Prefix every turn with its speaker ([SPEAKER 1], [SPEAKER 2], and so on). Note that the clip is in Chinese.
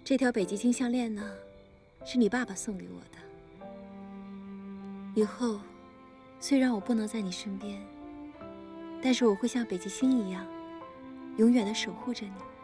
[SPEAKER 1] 这条北极星项链呢，是你爸爸送给我的。以后，虽然我不能在你身边，但是我会像北极星一样，永远的守护着你。